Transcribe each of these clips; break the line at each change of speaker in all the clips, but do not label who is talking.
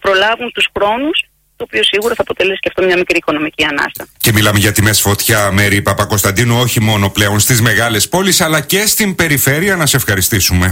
προλάβουν τους χρόνους, το οποίο σίγουρα θα αποτελέσει και αυτό μια μικρή οικονομική ανάσα.
Και μιλάμε για τιμές φωτιά, Μέρη Παπακοσταντίνου, όχι μόνο πλέον στις μεγάλες πόλεις, αλλά και στην περιφέρεια. Να σε ευχαριστήσουμε.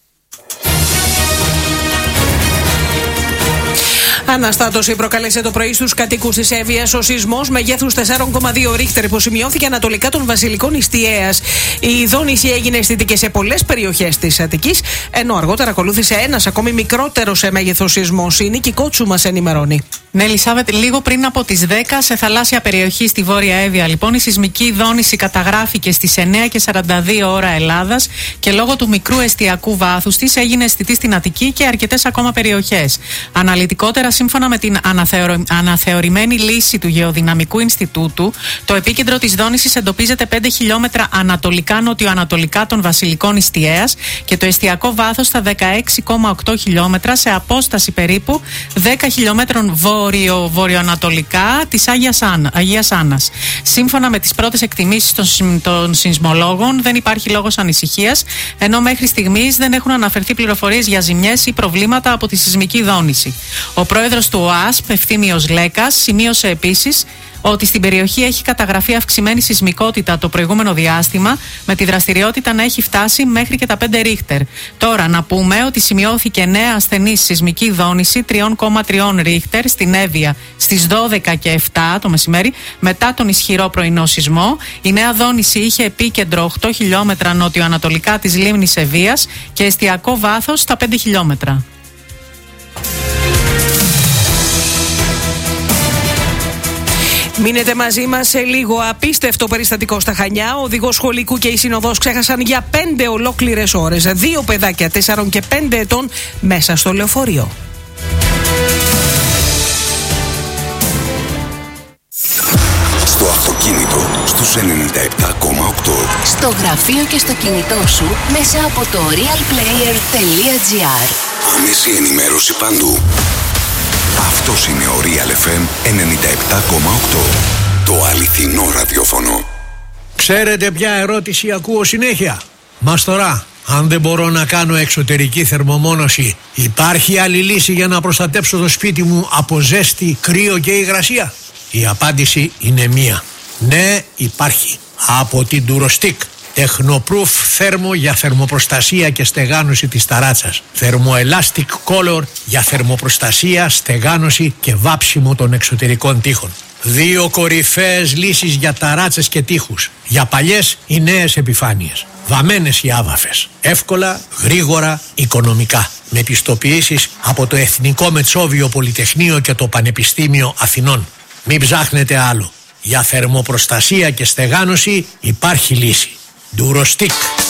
Αναστάτωση προκάλεσε το πρωί στους κατοίκους της Εύβοιας ο σεισμός μεγέθους 4,2 ρίχτερ που σημειώθηκε ανατολικά των Βασιλικών Ιστιαίας. Η δόνηση έγινε αισθητική σε πολλές περιοχές της Αττικής, ενώ αργότερα ακολούθησε ένας ακόμη μικρότερος σε μέγεθος σεισμός. Η Νίκη Κότσου μας ενημερώνει.
Ναι, Ελισάβετ, λίγο πριν από τις 10 σε θαλάσσια περιοχή στη Βόρεια Εύβοια, λοιπόν, η σεισμική δόνηση καταγράφηκε στις 9:42 ώρα Ελλάδας και λόγω του μικρού εστιακού βάθους της έγινε αισθητή στην Αττική και αρκετές ακόμα περιοχές. Αναλυτικότερα, σύμφωνα με την αναθεωρημένη λύση του Γεωδυναμικού Ινστιτούτου, το επίκεντρο της δόνησης εντοπίζεται 5 χιλιόμετρα ανατολικά-νοτιοανατολικά των Βασιλικών Ιστιαίας και το εστιακό βάθος στα 16,8 χιλιόμετρα σε απόσταση περίπου 10 χιλιόμετρων βορειοανατολικά της Αγίας Άννας. Σύμφωνα με τις πρώτες εκτιμήσεις των σεισμολόγων, δεν υπάρχει λόγος ανησυχίας, ενώ μέχρι στιγμής δεν έχουν αναφερθεί πληροφορίες για ζημιές ή προβλήματα από τη σεισμική δόνηση. Ο πρόεδρος του ΟΑΣΠ, Ευθύμιος Λέκας, σημείωσε επίσης ότι στην περιοχή έχει καταγραφεί αυξημένη σεισμικότητα το προηγούμενο διάστημα, με τη δραστηριότητα να έχει φτάσει μέχρι και τα 5 ρίχτερ. Τώρα να πούμε ότι σημειώθηκε νέα ασθενή σεισμική δόνηση 3,3 ρίχτερ στην Εύβοια στις 12 και 7 το μεσημέρι, μετά τον ισχυρό πρωινό σεισμό. Η νέα δόνηση είχε επίκεντρο 8 χιλιόμετρα νοτιοανατολικά της λίμνης Εββοίας και εστιακό βάθος στα 5 χιλιόμετρα.
Μείνετε μαζί μας σε λίγο. Απίστευτο περιστατικό στα Χανιά. Ο οδηγός σχολικού και η συνοδός ξέχασαν για 5 ολόκληρες ώρες 2 παιδάκια 4 και 5 ετών μέσα στο λεωφορείο.
Στο αυτοκίνητο στους 97,8.
Στο γραφείο και στο κινητό σου μέσα από το realplayer.gr.
Άμεση ενημέρωση παντού. Αυτός είναι ο Real FM 97,8. Το αληθινό ραδιόφωνο.
Ξέρετε ποια ερώτηση ακούω συνέχεια? Μαστορά, αν δεν μπορώ να κάνω εξωτερική θερμομόνωση, υπάρχει άλλη λύση για να προστατέψω το σπίτι μου από ζέστη, κρύο και υγρασία? Η απάντηση είναι μία. Ναι, υπάρχει. Από την Durostick. Technoproof θέρμο για θερμοπροστασία και στεγάνωση της ταράτσας. Thermoelastic Color για θερμοπροστασία, στεγάνωση και βάψιμο των εξωτερικών τοίχων. 2 κορυφαίες λύσεις για ταράτσες και τοίχους. Για παλιές ή νέες επιφάνειες. Βαμμένες ή άβαφες. Εύκολα, γρήγορα, οικονομικά. Με πιστοποιήσεις από το Εθνικό Μετσόβιο Πολυτεχνείο και το Πανεπιστήμιο Αθηνών. Μην ψάχνετε άλλο. Για θερμοπροστασία και στεγάνωση υπάρχει λύση. Durostick.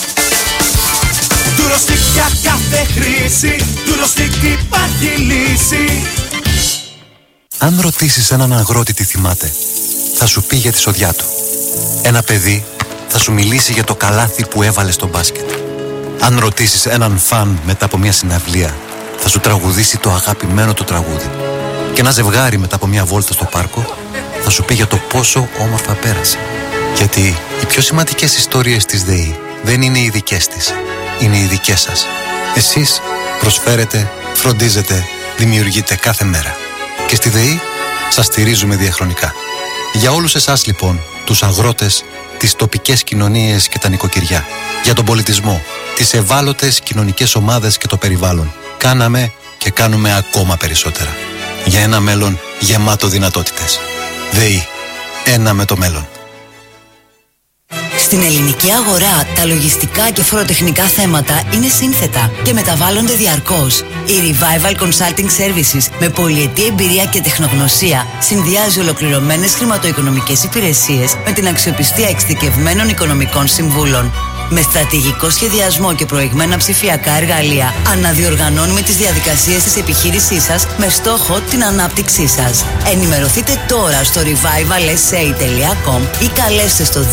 Durostick για κάθε χρήση. Durostick υπάρχει λύση.
Αν ρωτήσεις έναν αγρότη τι θυμάται, θα σου πει για τη σοδιά του. Ένα παιδί θα σου μιλήσει για το καλάθι που έβαλε στο μπάσκετ. Αν ρωτήσεις έναν φαν μετά από μια συναυλία, θα σου τραγουδήσει το αγαπημένο του τραγούδι. Και ένα ζευγάρι μετά από μια βόλτα στο πάρκο θα σου πει για το πόσο όμορφα πέρασε. Γιατί οι πιο σημαντικές ιστορίες της ΔΕΗ δεν είναι οι δικές της, είναι οι δικές σας. Εσείς προσφέρετε, φροντίζετε, δημιουργείτε κάθε μέρα. Και στη ΔΕΗ σας στηρίζουμε διαχρονικά. Για όλους εσάς λοιπόν, τους αγρότες, τις τοπικές κοινωνίες και τα νοικοκυριά, για τον πολιτισμό, τις ευάλωτες κοινωνικές ομάδες και το περιβάλλον, κάναμε και κάνουμε ακόμα περισσότερα. Για ένα μέλλον γεμάτο δυνατότητες. ΔΕΗ. Ένα με το μέλλον.
Στην ελληνική αγορά, τα λογιστικά και φοροτεχνικά θέματα είναι σύνθετα και μεταβάλλονται διαρκώς. Η Revival Consulting Services, με πολυετή εμπειρία και τεχνογνωσία, συνδυάζει ολοκληρωμένες χρηματοοικονομικές υπηρεσίες με την αξιοπιστία εξειδικευμένων οικονομικών συμβούλων. Με στρατηγικό σχεδιασμό και προηγμένα ψηφιακά εργαλεία, αναδιοργανώνουμε τις διαδικασίες της επιχείρησής σας με στόχο την ανάπτυξή σας. Ενημερωθείτε τώρα στο revivalsa.com ή καλέστε στο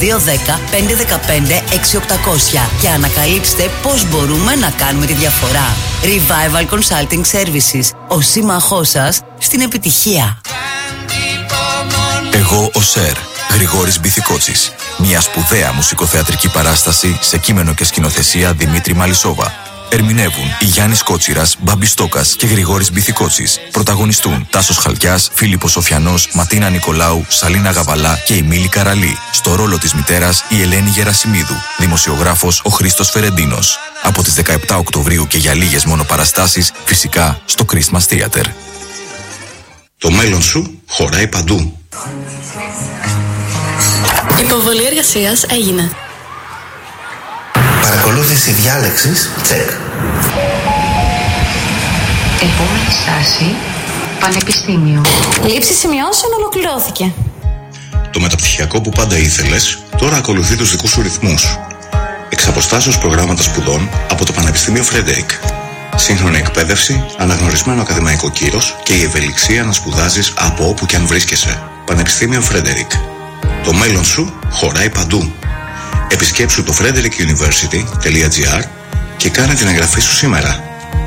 210-515-6800 και ανακαλύψτε πώς μπορούμε να κάνουμε τη διαφορά. Revival Consulting Services, ο σύμμαχός σας στην επιτυχία.
Εγώ ο Σερ, Γρηγόρης Μπιθικότσης. Μια σπουδαία μουσικοθεατρική παράσταση σε κείμενο και σκηνοθεσία Δημήτρη Μαλισσόβα. Ερμηνεύουν η Γιάννης Κότσιρας, Μπάμπης Στόκας και Γρηγόρης Μπιθικότσης. Πρωταγωνιστούν Τάσος Χαλκιάς, Φίλιππος Σοφιανός, Ματίνα Νικολάου, Σαλίνα Γαβαλά και η Μίλη Καραλή. Στο ρόλο της μητέρας η Ελένη Γερασιμίδου. Δημοσιογράφος ο Χρήστος Φερεντίνος. Από τις 17 Οκτωβρίου και για λίγες μόνο παραστάσεις, φυσικά στο Christmas Theater.
Το μέλλον σου χωράει παντού.
Υποβολή εργασίας έγινε.
Παρακολούθηση διάλεξης, τσεκ.
Επόμενη στάση, πανεπιστήμιο.
Λήψη σημειώσεων ολοκληρώθηκε.
Το μεταπτυχιακό που πάντα ήθελες, τώρα ακολουθεί τους δικούς σου ρυθμούς. Εξ αποστάσεως προγράμματα σπουδών από το Πανεπιστήμιο Φρέντερικ. Σύγχρονη εκπαίδευση, αναγνωρισμένο ακαδημαϊκό κύρος και η ευελιξία να σπουδάζεις από όπου και αν βρίσκεσαι. Πανεπιστήμιο Φρέντερικ. Το μέλλον σου χωράει παντού. Επισκέψου το frederickuniversity.gr και κάνε την εγγραφή σου σήμερα.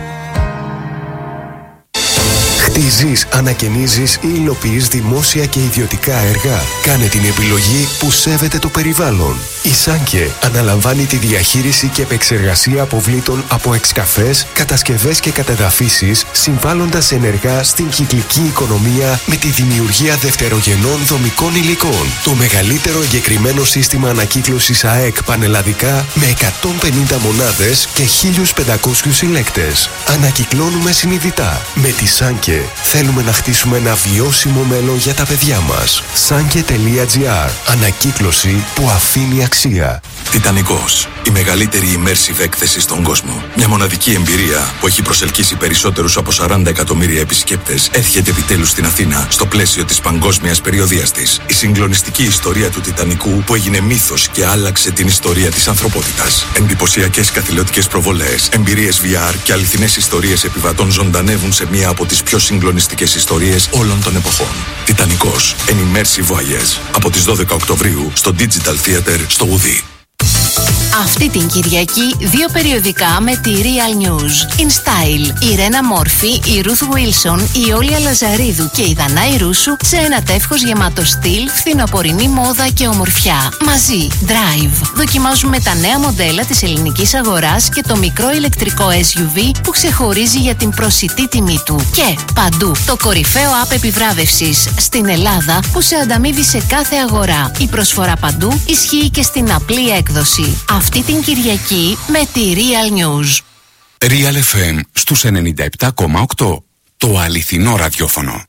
Χτίζεις, ανακαινίζεις ή υλοποιείς δημόσια και ιδιωτικά έργα. Κάνε την επιλογή που σέβεται το περιβάλλον. Η Σάνκε αναλαμβάνει τη διαχείριση και επεξεργασία αποβλήτων από εξκαφές, κατασκευές και κατεδαφίσεις, συμβάλλοντας ενεργά στην κυκλική οικονομία με τη δημιουργία δευτερογενών δομικών υλικών. Το μεγαλύτερο εγκεκριμένο σύστημα ανακύκλωσης ΑΕΚ πανελλαδικά με 150 μονάδες και 1.500 συλλέκτες. Ανακυκλώνουμε συνειδητά. Με τη Σάνκε θέλουμε να χτίσουμε ένα βιώσιμο μέλλον για τα παιδιά μας. Sanke.gr. Ανακύκλωση που αφήνει αξία.
Τιτανικός. Η μεγαλύτερη immersive έκθεση στον κόσμο. Μια μοναδική εμπειρία που έχει προσελκύσει περισσότερους από 40 εκατομμύρια επισκέπτες έρχεται επιτέλους στην Αθήνα στο πλαίσιο της παγκόσμιας περιοδίας της. Η συγκλονιστική ιστορία του Τιτανικού που έγινε μύθος και άλλαξε την ιστορία της ανθρωπότητας. Εντυπωσιακές καθηλωτικές προβολές, εμπειρίες VR και αληθινές ιστορίες επιβατών ζωντανεύουν σε μία από τις πιο συγκλονιστικές ιστορίες όλων των εποχών. Τιτανικός. An immersive voyage. Από τις 12 Οκτωβρίου στο Digital Theater στο Ουδί.
Αυτή την Κυριακή 2 περιοδικά με τη Real News. In Style, η Ρένα Μόρφη, η Ruth Wilson, η Όλια Λαζαρίδου και η Δανάη Ρούσου σε ένα τεύχος γεμάτο στυλ, φθινοπορεινή μόδα και ομορφιά. Μαζί, Drive. Δοκιμάζουμε τα νέα μοντέλα της ελληνικής αγοράς και το μικρό ηλεκτρικό SUV που ξεχωρίζει για την προσιτή τιμή του. Και παντού, το κορυφαίο app επιβράβευσης στην Ελλάδα που σε ανταμείβει σε κάθε αγορά. Η προσφορά παντού ισχύει και στην απλή έκδοση. Αυτή την Κυριακή με τη Real News.
Real FM στους 97,8. Το αληθινό ραδιόφωνο.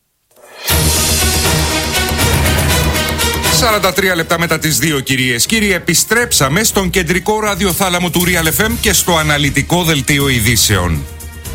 43 λεπτά μετά τις 2, κυρίες. Κύριοι, επιστρέψαμε στον κεντρικό ραδιοθάλαμο του Real FM και στο αναλυτικό δελτίο ειδήσεων.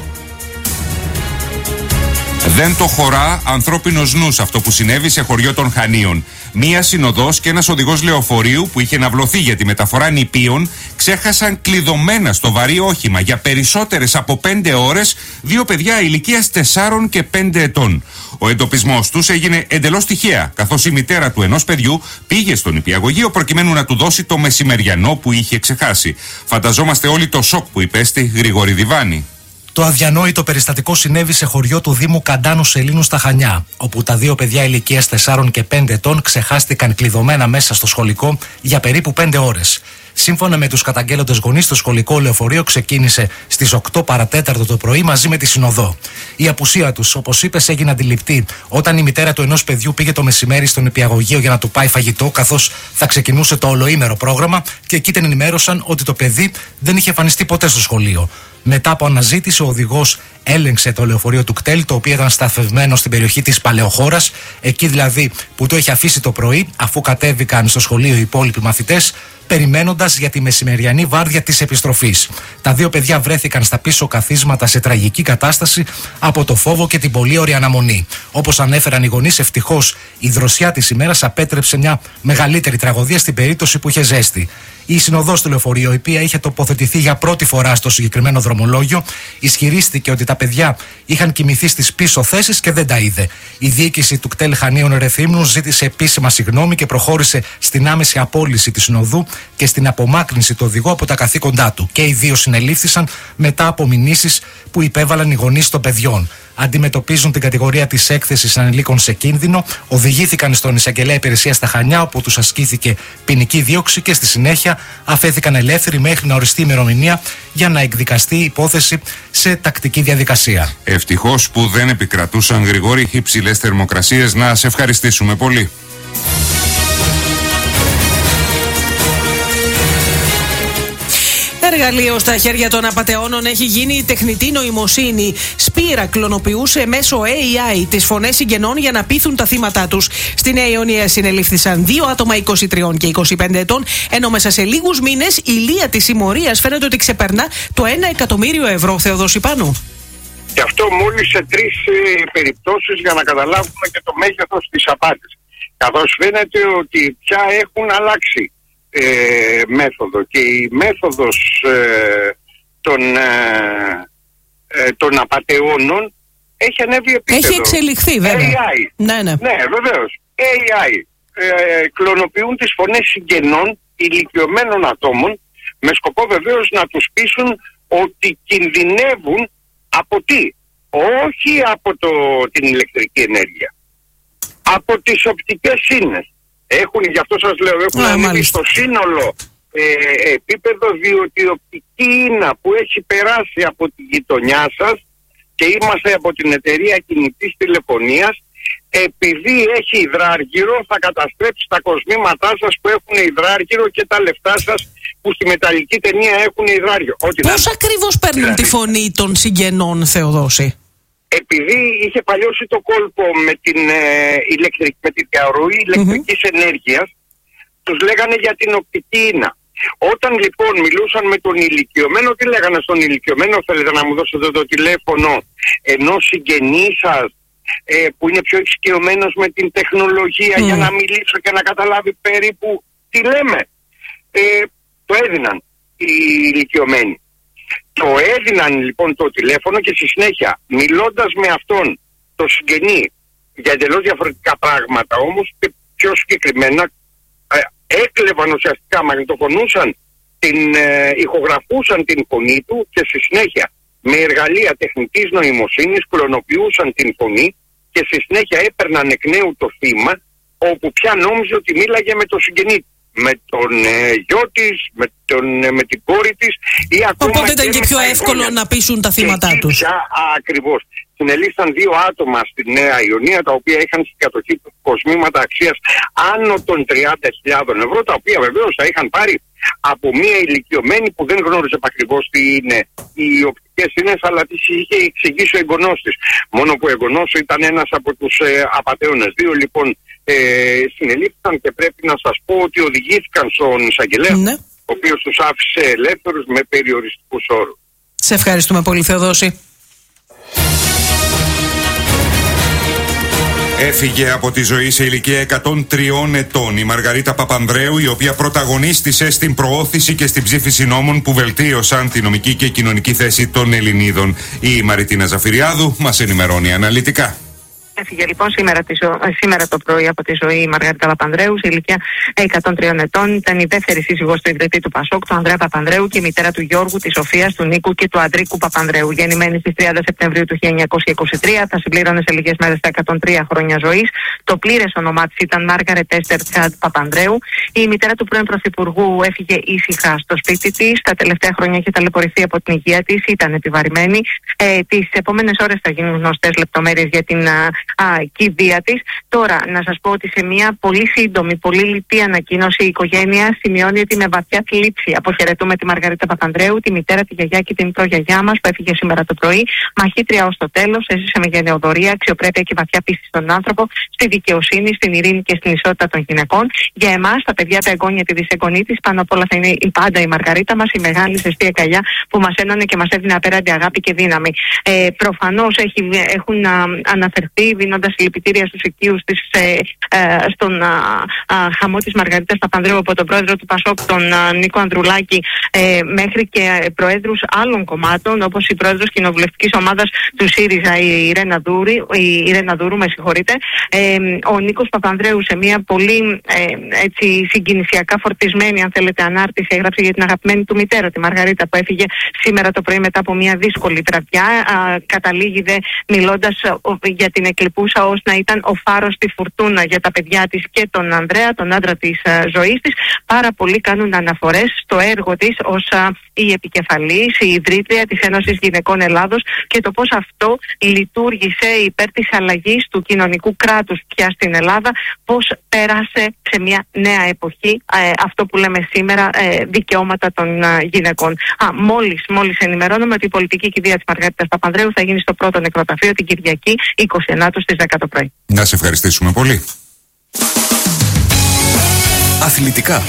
Δεν το χωρά ανθρώπινος νους αυτό που συνέβη σε χωριό των Χανίων. Μία συνοδός και ένας οδηγός λεωφορείου που είχε ναυλωθεί για τη μεταφορά νηπίων ξέχασαν κλειδωμένα στο βαρύ όχημα για περισσότερες από 5 ώρες 2 παιδιά ηλικίας 4 και 5 ετών. Ο εντοπισμός τους έγινε εντελώς τυχαία, καθώς η μητέρα του ενός παιδιού πήγε στον νηπιαγωγείο προκειμένου να του δώσει το μεσημεριανό που είχε ξεχάσει. Φανταζόμαστε όλοι το σοκ που υπέστη Γρηγόρη Διβάνη.
Το αδιανόητο περιστατικό συνέβη σε χωριό του Δήμου Καντάνου Σελήνου στα Χανιά, όπου τα 2 παιδιά ηλικίας 4 και 5 ετών ξεχάστηκαν κλειδωμένα μέσα στο σχολικό για περίπου 5 ώρες. Σύμφωνα με τους καταγγέλλοντες γονείς, το σχολικό λεωφορείο ξεκίνησε στις 8 παρατέταρτο το πρωί μαζί με τη συνοδό. Η απουσία τους, όπως είπες, έγινε αντιληπτή όταν η μητέρα του ενός παιδιού πήγε το μεσημέρι στον νηπιαγωγείο για να του πάει φαγητό, καθώς θα ξεκινούσε το ολοήμερο πρόγραμμα, και εκεί την ενημέρωσαν ότι το παιδί δεν είχε εμφανιστεί ποτέ στο σχολείο. Μετά από αναζήτηση, ο οδηγός έλεγξε το λεωφορείο του κτέλ, το οποίο ήταν σταθευμένο στην περιοχή της Παλαιοχώρας, εκεί δηλαδή που το είχε αφήσει το πρωί, αφού κατέβηκαν στο σχολείο οι υπόλοιποι μαθητές, περιμένοντας για τη μεσημεριανή βάρδια της επιστροφής. Τα 2 παιδιά βρέθηκαν στα πίσω καθίσματα σε τραγική κατάσταση από το φόβο και την πολύ ωρια αναμονή. Όπως ανέφεραν οι γονείς, ευτυχώς η δροσιά της ημέρας απέτρεψε μια μεγαλύτερη τραγωδία στην περίπτωση που είχε ζέστη. Η συνοδός του λεωφορείου, η οποία είχε τοποθετηθεί για πρώτη φορά στο συγκεκριμένο δρομολόγιο, ισχυρίστηκε ότι τα παιδιά είχαν κοιμηθεί στις πίσω θέσεις και δεν τα είδε. Η διοίκηση του κτέλ Χανίων Ρεθύμνου ζήτησε επίσημα συγγνώμη και προχώρησε στην άμεση απόλυση της συνοδού και στην απομάκρυνση του οδηγού από τα καθήκοντά του. Και οι 2 συνελήφθησαν μετά από μηνύσεις που υπέβαλαν οι γονείς των παιδιών. αντιμετωπίζουν την κατηγορία της έκθεσης ανηλίκων σε κίνδυνο. Οδηγήθηκαν στον εισαγγελέα υπηρεσία στα Χανιά, όπου τους ασκήθηκε ποινική δίωξη και στη συνέχεια αφέθηκαν ελεύθεροι μέχρι να οριστεί η ημερομηνία για να εκδικαστεί η υπόθεση σε τακτική διαδικασία.
Ευτυχώς που δεν επικρατούσαν, Γρηγόρη, υψηλές θερμοκρασίες. Να σε ευχαριστήσουμε πολύ.
Εργαλείο στα χέρια των απατεώνων έχει γίνει η τεχνητή νοημοσύνη. Σπύρα κλωνοποιούσε μέσω AI τις φωνές συγγενών για να πείθουν τα θύματα τους. Στη Νέα Ιωνία συνελήφθησαν 2 άτομα 23 και 25 ετών, ενώ μέσα σε λίγους μήνες η λία της συμμορίας φαίνεται ότι ξεπερνά το 1 εκατομμύριο ευρώ. Θεοδόση Πάνου.
Και αυτό μόλις σε 3 περιπτώσεις, για να καταλάβουμε και το μέγεθος της απάτης. Καθώς φαίνεται ότι πια έχουν αλλάξει μέθοδο και η μέθοδος των απατεώνων έχει ανέβει επίπεδο.
Έχει εξελιχθεί βέβαια.
AI.
Ναι,
βεβαίως. AI. Κλωνοποιούν τις φωνές συγγενών ηλικιωμένων ατόμων με σκοπό βεβαίως να τους πείσουν ότι κινδυνεύουν από τι? Όχι από την ηλεκτρική ενέργεια. Από τις οπτικές σύνες. Γι' αυτό σας λέω, έχουν ανέβει στο σύνολο επίπεδο, διότι η οπτική ίνα που έχει περάσει από τη γειτονιά σας και είμαστε από την εταιρεία κινητής τηλεφωνίας, επειδή έχει υδράργυρο, θα καταστρέψει τα κοσμήματά σας που έχουν υδράργυρο και τα λεφτά σας που στη μεταλλική ταινία έχουν υδράργυρο.
Πώς ακριβώς παίρνουν τη φωνή των συγγενών, Θεοδόση?
Επειδή είχε παλιώσει το κόλπο με την διαρροή ηλεκτρικής ενέργειας, τους λέγανε για την οπτική ίνα. Όταν λοιπόν μιλούσαν με τον ηλικιωμένο, τι λέγανε στον ηλικιωμένο? Θέλετε να μου δώσετε το τηλέφωνο ενός συγγενή σας που είναι πιο εξοικειωμένος με την τεχνολογία για να μιλήσω και να καταλάβει περίπου τι λέμε? Το έδιναν οι ηλικιωμένοι. Το έδιναν λοιπόν το τηλέφωνο και στη συνέχεια, μιλώντας με αυτόν το συγγενή για εντελώς διαφορετικά πράγματα, όμως και πιο συγκεκριμένα, έκλεβαν ουσιαστικά, μαγνητοφωνούσαν, ηχογραφούσαν την φωνή του και στη συνέχεια με εργαλεία τεχνητής νοημοσύνης κλωνοποιούσαν την φωνή και στη συνέχεια έπαιρναν εκ νέου το θύμα, όπου πια νόμιζε ότι μίλαγε με το συγγενή, με τον γιο της, με την κόρη της ή ακόμα.
Οπότε ήταν και πιο εύκολο να πείσουν τα θύματα τους.
Ακριβώς. Συνελήφθησαν 2 άτομα στη Νέα Ιωνία, τα οποία είχαν στην κατοχή του κοσμήματα αξίας άνω των 30.000 ευρώ, τα οποία βεβαίως θα είχαν πάρει από μία ηλικιωμένη που δεν γνώριζε ακριβώς τι είναι οι οπτικές ίνες, αλλά τις είχε εξηγήσει ο εγγονός της. Μόνο που ο εγγονός ήταν ένας από τους απατεώνες. 2 λοιπόν συνελήφθησαν και πρέπει να σας πω ότι οδηγήθηκαν στον εισαγγελέα, ο οποίος τους άφησε ελεύθερους με περιοριστικούς όρους.
Σε ευχαριστούμε πολύ, Θεοδόση.
Έφυγε από τη ζωή σε ηλικία 103 ετών η Μαργαρίτα Παπανδρέου, η οποία πρωταγωνίστησε στην προώθηση και στην ψήφιση νόμων που βελτίωσαν τη νομική και κοινωνική θέση των Ελληνίδων. Η Μαριτίνα Ζαφυριάδου μας ενημερώνει αναλυτικά.
Έφυγε λοιπόν σήμερα το πρωί από τη ζωή η Μαργαρίτα Παπανδρέου σε ηλικία 103 ετών. Ήταν η δεύτερη σύζυγος του ιδρυτή του Πασόκ, του Ανδρέα Παπανδρέου, και η μητέρα του Γιώργου, της Σοφίας, του Νίκου και του Αντρίκου Παπανδρέου. Γεννημένη στις 30 Σεπτεμβρίου του 1923, θα συμπλήρωνε σε λίγες μέρες τα 103 χρόνια ζωής. Το πλήρες όνομά της ήταν Μάργαρετ Έστερ Τσάντ Παπανδρέου. Η μητέρα του πρώην Πρωθυπουργού έφυγε ήσυχα στο σπίτι της. Τα τελευταία χρόνια είχε ταλαιπωρηθεί από την υγεία της, ήταν επιβαρημένη. Τις επόμενες ώρες θα γίνουν γνωστές λεπτομέρειες για την κηδεία της. Τώρα, να σας πω ότι σε μια πολύ σύντομη, πολύ λυπή ανακοίνωση, η οικογένεια σημειώνει ότι με βαθιά θλίψη αποχαιρετούμε τη Μαργαρίτα Παπανδρέου, τη μητέρα, τη γιαγιά και την προγιαγιά μας που έφυγε σήμερα το πρωί. Μαχήτρια ως το τέλος, έζησε με γενεοδορία, αξιοπρέπεια και βαθιά πίστη στον άνθρωπο, στη δικαιοσύνη, στην ειρήνη και στην ισότητα των γυναικών. Για εμάς, τα παιδιά, τα εγγόνια, τη δυσεγγονή της, πάνω απ' όλα θα είναι πάντα η Μαργαρίτα μας, η μεγάλη ζεστή αγκαλιά που μας ένωνε και μας έδινε απέραντη αγάπη και δύναμη. Προφανώς έχουν αναφερθεί δίνοντας συλληπιτήρια στους οικείους της στον χαμό της Μαργαρίτας Παπανδρέου από τον πρόεδρο του ΠΑΣΟΚ, τον Νίκο Ανδρουλάκη, μέχρι και προέδρους άλλων κομμάτων, όπως η πρόεδρος κοινοβουλευτικής ομάδας του ΣΥΡΙΖΑ, η Ιρένα Δούρου, ο Νίκος Παπανδρέου, σε μια πολύ συγκινησιακά φορτισμένη, αν θέλετε, ανάρτηση, έγραψε για την αγαπημένη του μητέρα, τη Μαργαρίτα, που έφυγε σήμερα το πρωί μετά από μια δύσκολη βραδιά. Καταλήγει μιλώντας για την εκλειπούσα ως να ήταν ο φάρος στη φουρτούνα για τα παιδιά της και τον Ανδρέα, τον άντρα της ζωής της. Πάρα πολλοί κάνουν αναφορές στο έργο της ως η επικεφαλής, η ιδρύτρια της Ένωσης Γυναικών Ελλάδος και το πώς αυτό λειτουργήσε υπέρ της αλλαγής του κοινωνικού κράτους πια στην Ελλάδα, πώς πέρασε σε μια νέα εποχή αυτό που λέμε σήμερα δικαιώματα των γυναικών. Μόλις ενημερώνουμε ότι η πολιτική κηδεία της Μαργαρίτας Παπανδρέου θα γίνει στο πρώτο νεκροταφείο την Κυριακή 29 στις 10 το πρωί.
Να σε ευχαριστήσουμε πολύ.
Αθλητικά.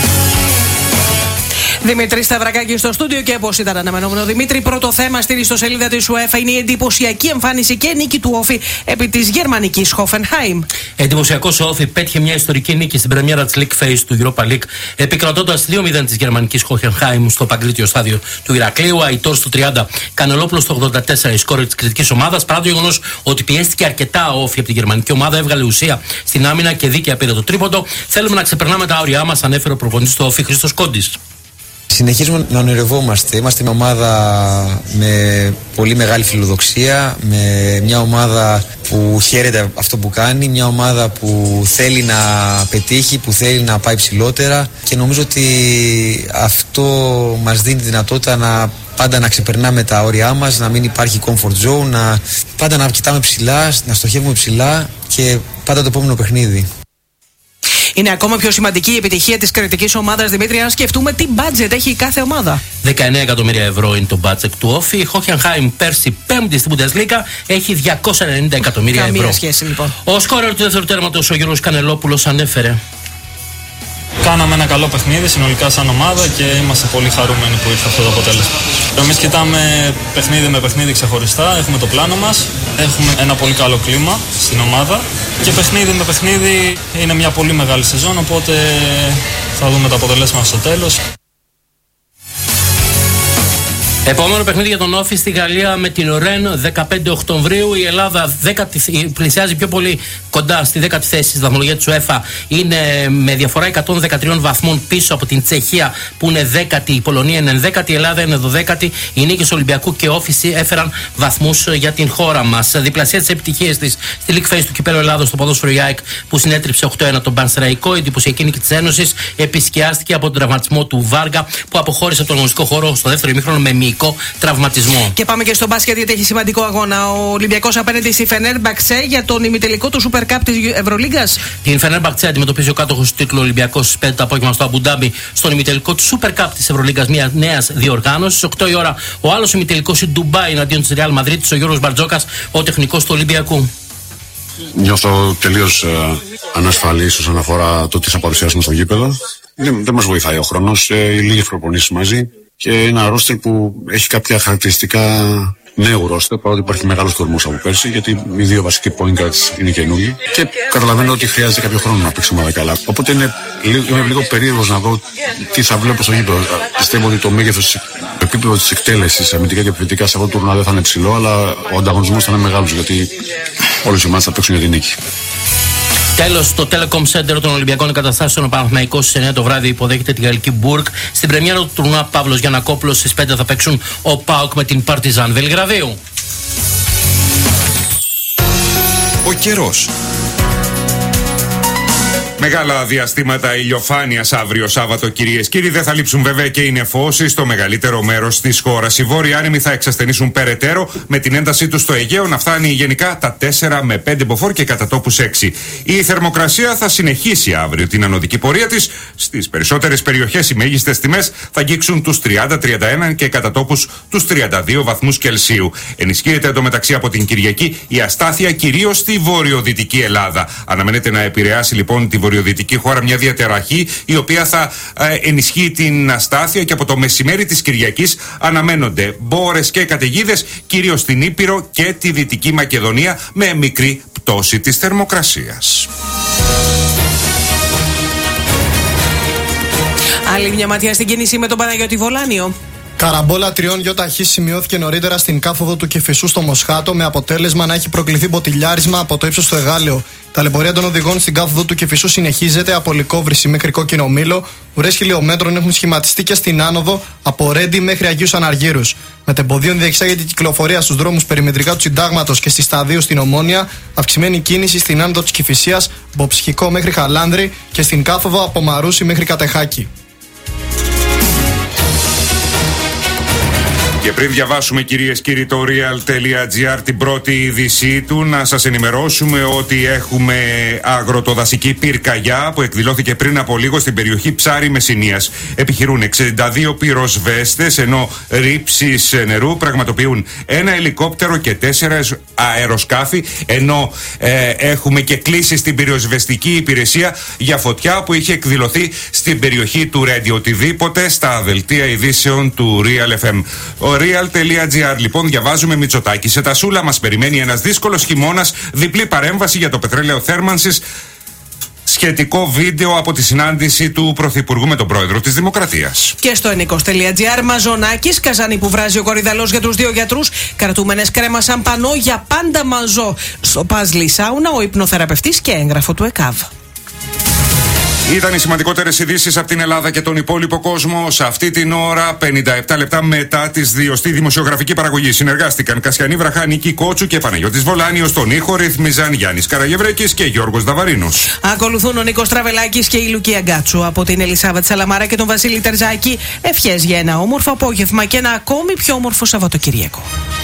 Δημήτρη Σταυρακάκη στο στούντιο και όπως ήταν αναμενόμενο, Δημήτρη, πρώτο θέμα στην ιστοσελίδα της UEFA είναι η εντυπωσιακή εμφάνιση και νίκη του Όφη επί της γερμανικής Hoffenheim.
Εντυπωσιακός ο Όφη πέτυχε μια ιστορική νίκη στην πρεμιέρα της League Phase του Europa League, επικρατώντας 2-0 της γερμανικής Hoffenheim στο παγκρίτιο στάδιο του Ηρακλείου. Αϊτόρ στο 30, Κανελόπουλος στο 84, η σκόρη της κριτικής ομάδας. Παρά το γεγονός ότι πιέστηκε αρκετά ο Όφη από τη γερμανική ομάδα, έβγαλε ουσία στην άμυνα και δίκαια πήρε το τρίποντο. Θέλουμε να ξεπερνάμε τα όρια μας, ανέφερε ο προπονητής του Όφη, Χρήστος Κόντης.
Συνεχίζουμε να ονειρευόμαστε. Είμαστε μια ομάδα με πολύ μεγάλη φιλοδοξία, με μια ομάδα που χαίρεται αυτό που κάνει, μια ομάδα που θέλει να πετύχει, που θέλει να πάει ψηλότερα και νομίζω ότι αυτό μας δίνει τη δυνατότητα πάντα να ξεπερνάμε τα όρια μας, να μην υπάρχει comfort zone, πάντα να κοιτάμε ψηλά, να στοχεύουμε ψηλά και πάντα το επόμενο παιχνίδι.
Είναι ακόμα πιο σημαντική η επιτυχία της κριτικής ομάδας, Δημήτρη, αν σκεφτούμε τι budget έχει κάθε ομάδα.
19 εκατομμύρια ευρώ είναι το budget του Όφη. Η Hoffenheim πέρσι 5η στην Bundesliga έχει 290 εκατομμύρια ευρώ.
Καμία σχέση λοιπόν.
Ο σκόρερ του δεύτερου τέρματος, ο Γιώργος Κανελόπουλος, ανέφερε:
Κάναμε ένα καλό παιχνίδι συνολικά σαν ομάδα και είμαστε πολύ χαρούμενοι που ήρθε αυτό το αποτέλεσμα. Εμείς κοιτάμε παιχνίδι με παιχνίδι ξεχωριστά, έχουμε το πλάνο μας, έχουμε ένα πολύ καλό κλίμα στην ομάδα και παιχνίδι με παιχνίδι είναι μια πολύ μεγάλη σεζόν, οπότε θα δούμε τα αποτελέσματα στο τέλος.
Επόμενο παιχνίδι για τον Όφη στη Γαλλία με την Ρεν 15 Οκτωβρίου. Η Ελλάδα πλησιάζει πιο πολύ κοντά στη 10η θέση στη βαθμολογία της UEFA. Είναι με διαφορά 113 βαθμών πίσω από την Τσεχία που είναι 10η, η Πολωνία είναι 11η, η Ελλάδα είναι 12η. Οι νίκες Ολυμπιακού και Όφη έφεραν βαθμούς για την χώρα μας. Διπλασία της επιτυχίας της στη League Phase του Κυπέλλου Ελλάδος στο ποδόσφαιρο ΑΕΚ που συνέτριψε 8-1 τον Πανσεραϊκό. Η εντυπωσιακή νίκη της Ένωσης επισκιάστηκε από τον τραυματισμό του Βάργα που αποχώρησε από τον αγωνιστικό χώρο στο δεύτερο ημίχρονο με μυϊκό τραυματισμό.
Και πάμε και στο μπάσκετ γιατί έχει σημαντικό αγώνα. Ο Ολυμπιακός απέναντι στη Φενέρμπαξε για τον ημιτελικό του Super Cup της Ευρωλίγκας.
Την Φενέρμπαξε αντιμετωπίζει ο κάτοχος του τίτλου Ολυμπιακός στις 5 το απόγευμα στο Αμπουντάμπι στον ημιτελικό του Super Cup της Ευρωλίγκας, μια νέα διοργάνωση. Στις 8 η ώρα ο άλλος ημιτελικός στην Ντουμπάι εναντίον της Ρεάλ Μαδρίτης, ο Γιώργος Μπαρτζόκας, ο τεχνικός του Ολυμπιακού.
Νιώθω τελείως ανασφαλής όσον αφορά το τι θα παρουσιάσουμε στο γήπεδο. Δεν μας βοηθάει ο χρόνος, οι λίγες προπονήσεις μαζί. Και ένα ρόστερ που έχει κάποια χαρακτηριστικά νέου ρόστερ, παρότι υπάρχει μεγάλος κορμός από πέρσι, γιατί οι δύο βασικοί point guards είναι καινούργοι. Και καταλαβαίνω ότι χρειάζεται κάποιο χρόνο να παίξει ομάδα καλά. Οπότε είμαι λίγο περίεργος να δω τι θα βλέπω στο γήπεδο. Πιστεύω ότι το μέγεθος, το επίπεδο της εκτέλεσης αμυντικά και επιθετικά σε αυτό το τουρνουά δεν θα είναι ψηλό, αλλά ο ανταγωνισμός θα είναι μεγάλος, γιατί όλες οι ομάδες θα παίξουν για την νίκη.
Τέλος, στο Telecom Center των Ολυμπιακών Εγκαταστάσεων, ο Παναθηναϊκός στις 9 το βράδυ υποδέχεται τη γαλλική Μπουργκ. Στην πρεμιέρα του τουρνουά Παύλος Γιαννακόπουλος στις 5 θα παίξουν ο ΠΑΟΚ με την Παρτιζάν Βελιγραδίου.
Ο καιρός.
Μεγάλα διαστήματα ηλιοφάνειας αύριο Σάββατο, κυρίες και κύριοι. Δεν θα λείψουν βέβαια και οι νεφώσεις στο μεγαλύτερο μέρος της χώρας. Οι βόρειοι άνεμοι θα εξασθενήσουν περαιτέρω με την έντασή τους στο Αιγαίο να φτάνει γενικά τα 4 με 5 μποφόρ και κατά τόπους 6. Η θερμοκρασία θα συνεχίσει αύριο την ανωδική πορεία της. Στις περισσότερες περιοχές οι μέγιστες τιμές θα αγγίξουν τους 30-31 και κατά τόπους τους 32 βαθμούς Κελσίου. Ενισχύεται εντωμεταξύ από την Κυριακή η αστάθεια κυρίως στη βορειοδυτική Ελλάδα. Αναμένεται να επηρεάσει λοιπόν τη βορειοδυτική χώρα μια διαταραχή η οποία θα ενισχύει την αστάθεια και από το μεσημέρι της Κυριακής αναμένονται μπόρες και καταιγίδες κυρίως στην Ήπειρο και τη Δυτική Μακεδονία με μικρή πτώση. πτώση της θερμοκρασίας.
Άλλη μια ματιά στην κίνηση με τον Παναγιώτη Βολάνιο.
Καραμπόλα 3 ΙΧ σημειώθηκε νωρίτερα στην κάθοδο του Κηφισού στο Μοσχάτο, με αποτέλεσμα να έχει προκληθεί μποτιλιάρισμα από το ύψος του Εγάλεο. Η ταλαιπωρία των οδηγών στην κάθοδο του Κηφισού συνεχίζεται από Λυκόβρηση μέχρι Κόκκινο Μήλο. Ουρές χιλιόμετρων έχουν σχηματιστεί και στην άνοδο από Ρέντι μέχρι Αγίους Αναργύρους. Μετεμποδίων διεξάγεται η κυκλοφορία στους δρόμους περιμετρικά του Συντάγματος και στη Σταδίου στην Ομόνια. Αυξημένη κίνηση στην άνοδο της Κηφισίας από Ψυχικό μέχρι Χαλάνδρη και στην κάθοδο από Μαρούσι μέχρι Κατεχάκη.
Και πριν διαβάσουμε, κυρίες και κύριοι, το real.gr, την πρώτη είδησή του, να σας ενημερώσουμε ότι έχουμε αγροτοδασική πυρκαγιά που εκδηλώθηκε πριν από λίγο στην περιοχή Ψάρι Μεσσηνίας. Επιχειρούν 62 πυροσβέστες, ενώ ρήψεις νερού πραγματοποιούν ένα ελικόπτερο και 4 αεροσκάφη, ενώ έχουμε και κλείσει στην πυροσβεστική υπηρεσία για φωτιά που είχε εκδηλωθεί στην περιοχή του Ρέντι. Οτιδήποτε στα δελτία ειδήσεων του Real FM. Real.gr, λοιπόν, διαβάζουμε Μητσοτάκη. Σε Τασούλα μας περιμένει ένας δύσκολος χειμώνας, διπλή παρέμβαση για το πετρέλαιο θέρμανσης. Σχετικό βίντεο από τη συνάντηση του Πρωθυπουργού με τον Πρόεδρο της Δημοκρατίας.
Και στο ενίκος.gr, Μαζονάκης, καζάνι που βράζει ο κορυδαλός για τους 2 γιατρούς. Κρατούμενες κρέμασαν πανό για πάντα μαζό. Στο Παζλί Σάουνα, ο υπνοθεραπευτής και έγγραφο του ΕΚΑΒ.
Ήταν οι σημαντικότερες ειδήσεις από την Ελλάδα και τον υπόλοιπο κόσμο. Σε αυτή την ώρα, 57 λεπτά μετά τις 2, στη δημοσιογραφική παραγωγή συνεργάστηκαν Κασιανή Βραχά, Νίκη Κότσου και Παναγιώτης Βολάνιος. Στον ήχο ρυθμίζαν Γιάννης Καραγευρέκης και Γιώργος Δαβαρίνος.
Ακολουθούν ο Νίκος Τραβελάκης και η Λουκία Γκάτσου. Από την Ελισάβετ Σαλαμάρα και τον Βασίλη Τερζάκη, ευχές για ένα όμορφο απόγευμα και ένα ακόμη πιο όμορφο Σαββατοκύριακο.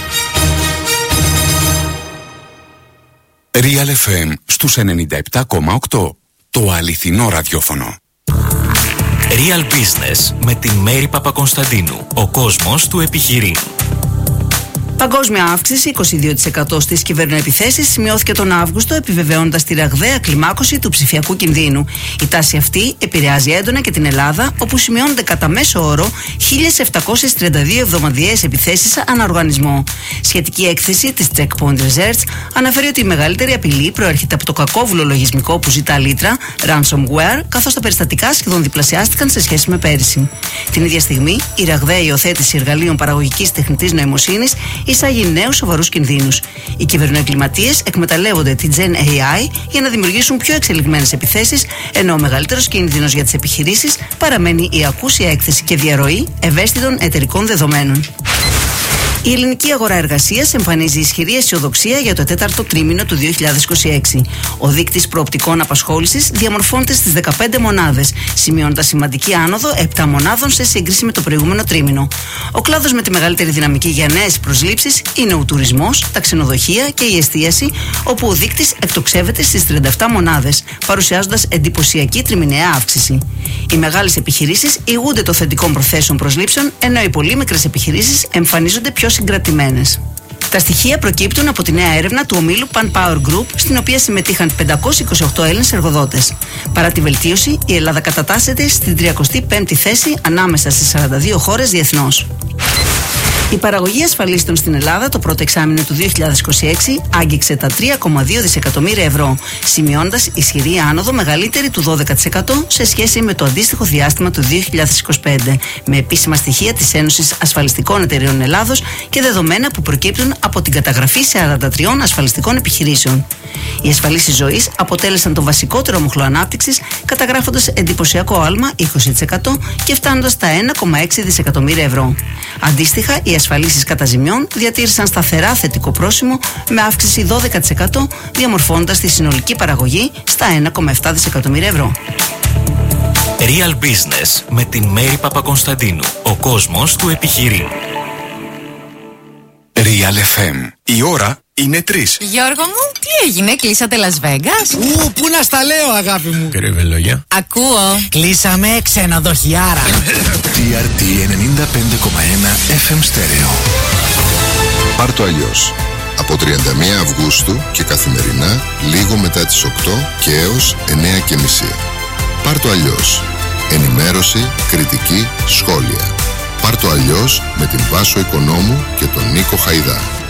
Real FM στους 97,8. Το αληθινό ραδιόφωνο. Real Business με την Μέρη Παπακονσταντίνου. Ο κόσμος του επιχειρεί.
Παγκόσμια αύξηση 22% στις κυβερνοεπιθέσεις σημειώθηκε τον Αύγουστο, επιβεβαιώνοντας τη ραγδαία κλιμάκωση του ψηφιακού κινδύνου. Η τάση αυτή επηρεάζει έντονα και την Ελλάδα, όπου σημειώνονται κατά μέσο όρο 1.732 εβδομαδιαίες επιθέσεις ανά οργανισμό. Σχετική έκθεση της Checkpoint Research αναφέρει ότι η μεγαλύτερη απειλή προέρχεται από το κακόβουλο λογισμικό που ζητά λίτρα, ransomware, καθώς τα περιστατικά σχεδόν διπλασιάστηκαν σε σχέση με πέρυσι. Την ίδια στιγμή, η ραγδαία υιοθέτηση εργαλείων παραγωγικής τεχνητής νοημοσύνης εισάγει νέους σοβαρούς κινδύνους. Οι κυβερνοεγκληματίες εκμεταλλεύονται την Gen AI για να δημιουργήσουν πιο εξελιγμένες επιθέσεις, ενώ ο μεγαλύτερος κίνδυνος για τις επιχειρήσεις παραμένει η ακούσια έκθεση και διαρροή ευαίσθητων εταιρικών δεδομένων. Η ελληνική αγορά εργασίας εμφανίζει ισχυρή αισιοδοξία για το 4ο τρίμηνο του 2026. Ο δείκτης προοπτικών απασχόλησης διαμορφώνεται στις 15 μονάδες, σημειώνοντας σημαντική άνοδο 7 μονάδων σε σύγκριση με το προηγούμενο τρίμηνο. Ο κλάδος με τη μεγαλύτερη δυναμική για νέες προσλήψεις είναι ο τουρισμός, τα ξενοδοχεία και η εστίαση, όπου ο δείκτης εκτοξεύεται στις 37 μονάδες, παρουσιάζοντας εντυπωσιακή τριμηνιαία αύξηση. Οι μεγάλες επιχειρήσεις ηγούνται των θετικών προθέσεων προσλήψεων, ενώ οι πολύ μικρές επιχειρήσεις εμφανίζονται πιο συγκρατημένες. Τα στοιχεία προκύπτουν από τη νέα έρευνα του ομίλου Pan Power Group, στην οποία συμμετείχαν 528 Έλληνες εργοδότες. Παρά τη βελτίωση, η Ελλάδα κατατάσσεται στην 35η θέση ανάμεσα στις 42 χώρες διεθνώς. Η παραγωγή ασφαλίστων στην Ελλάδα το πρώτο εξάμηνο του 2026 άγγιξε τα 3,2 δισεκατομμύρια ευρώ, σημειώνοντας ισχυρή άνοδο μεγαλύτερη του 12% σε σχέση με το αντίστοιχο διάστημα του 2025, με επίσημα στοιχεία της Ένωσης Ασφαλιστικών Εταιρεών Ελλάδος και δεδομένα που προκύπτουν από την καταγραφή σε 43 ασφαλιστικών επιχειρήσεων. Οι ασφαλίσεις ζωής αποτέλεσαν το βασικότερο μοχλό ανάπτυξης, καταγράφοντας εντυπωσιακό άλμα 20% και φτάνοντας τα 1,6 δισεκατομμύρια ευρώ. Αντίστοιχα, οι ασφαλίσεις καταζημιών διατήρησαν σταθερά θετικό πρόσημο με αύξηση 12%, διαμορφώνοντας τη συνολική παραγωγή στα 1,7 δισεκατομμύρια ευρώ.
Real Business με την Μέρη Παπακονσταντίνου. Ο κόσμος του επιχειρεί. Real FM. Η ώρα είναι 3.
Γιώργο μου, τι έγινε, κλείσατε Las Vegas?
Πού να στα λέω, αγάπη μου.
Κρυβελόγια.
Ακούω.
Κλείσαμε ξενοδοχιάρα.
TRT 95,1 FM Stereo. Πάρ' το αλλιώς. Από 31 Αυγούστου και καθημερινά λίγο μετά τις 8 και έως 9:30. Πάρ' το αλλιώς. Ενημέρωση, κριτική, σχόλια. Πάρ' το αλλιώς με την Βάσο Οικονόμου και τον Νίκο Χαϊδά.